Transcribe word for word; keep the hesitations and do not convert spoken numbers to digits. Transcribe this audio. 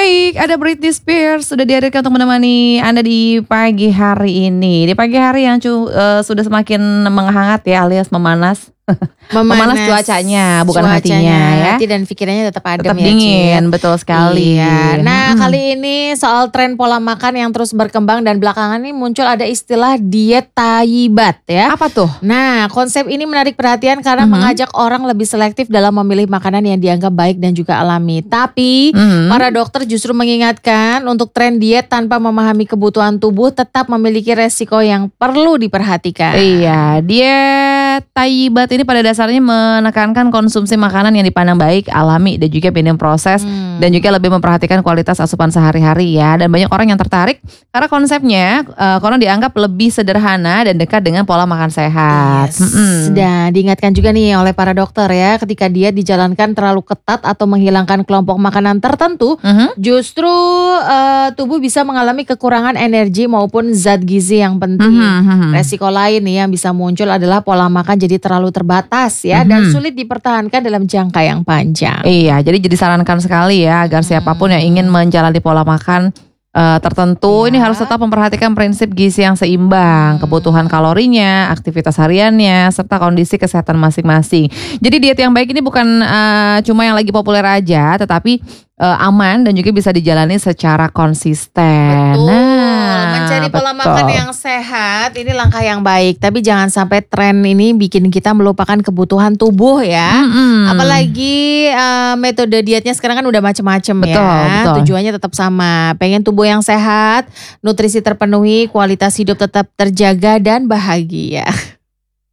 Baik, ada Britney Spears sudah dihadirkan untuk menemani Anda di pagi hari ini. Di pagi hari yang cu- eh, sudah semakin menghangat ya, alias memanas. Memanas cuacanya, bukan cuacanya, hatinya ya. Hati dan pikirannya tetap adem Tetap ya, dingin, Cid. betul sekali. Iya. Nah, Mm-mm. kali ini soal tren pola makan yang terus berkembang dan belakangan ini muncul ada istilah diet Thaibat ya. Apa tuh? Nah, konsep ini menarik perhatian karena Mhm. mengajak orang lebih selektif dalam memilih makanan yang dianggap baik dan juga alami. Tapi Mhm. para dokter justru mengingatkan untuk tren diet tanpa memahami kebutuhan tubuh tetap memiliki resiko yang perlu diperhatikan. Iya, diet Thaibat ini pada dasarnya menekankan konsumsi makanan yang dipandang baik, alami dan juga minim proses Hmm. dan juga lebih memperhatikan kualitas asupan sehari-hari ya. Dan banyak orang yang tertarik karena konsepnya eh, karena dianggap lebih sederhana dan dekat dengan pola makan sehat. Yes. Mm-mm. Dan diingatkan juga nih oleh para dokter ya, ketika diet dijalankan terlalu ketat atau menghilangkan kelompok makanan tertentu, Mhm. justru eh, tubuh bisa mengalami kekurangan energi maupun zat gizi yang penting. Mhm, mhm. Resiko lain nih yang bisa muncul adalah pola makan jadi terlalu terbatas ya dan Mhm. sulit dipertahankan dalam jangka yang panjang. Iya, jadi jadi sarankan sekali ya agar siapapun yang ingin menjalani pola makan eh, tertentu Iya. ini harus tetap memperhatikan prinsip gizi yang seimbang, Hmm. kebutuhan kalorinya, aktivitas hariannya, serta kondisi kesehatan masing-masing. Jadi diet yang baik ini bukan eh, cuma yang lagi populer aja, tetapi eh, aman dan juga bisa dijalani secara konsisten. Betul, Nah, mencari pola betul. makan yang sehat ini langkah yang baik. Tapi jangan sampai tren ini bikin kita melupakan kebutuhan tubuh ya. Mm-mm. Apalagi eh, metode dietnya sekarang kan udah macem-macem Betul, ya. betul. Tujuannya tetap sama, pengen tubuh yang sehat, nutrisi terpenuhi, kualitas hidup tetap terjaga dan bahagia.